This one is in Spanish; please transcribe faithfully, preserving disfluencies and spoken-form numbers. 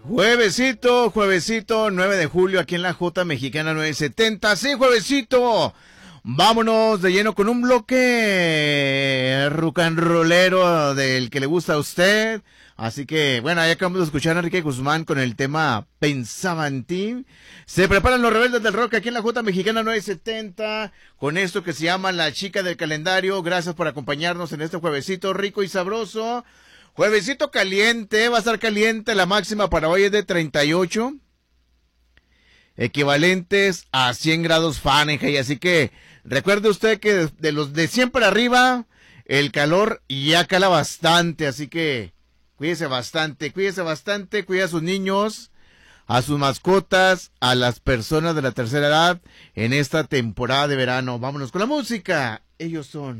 Juevesito, juevesito, nueve de julio, aquí en la J Mexicana novecientos setenta. Sí, juevesito. Vámonos de lleno con un bloque rucanrolero del que le gusta a usted. Así que, bueno, ahí acabamos de escuchar a Enrique Guzmán con el tema Pensaba en ti. Se preparan los rebeldes del rock aquí en la J Mexicana novecientos setenta con esto que se llama La Chica del Calendario. Gracias por acompañarnos en este juevesito rico y sabroso. Juevesito caliente, va a estar caliente, la máxima para hoy es de treinta y ocho, equivalentes a cien grados Fahrenheit, así que recuerde usted que de, de los de cien para arriba, el calor ya cala bastante, así que cuídese bastante, cuídese bastante, cuide a sus niños, a sus mascotas, a las personas de la tercera edad en esta temporada de verano. Vámonos con la música, ellos son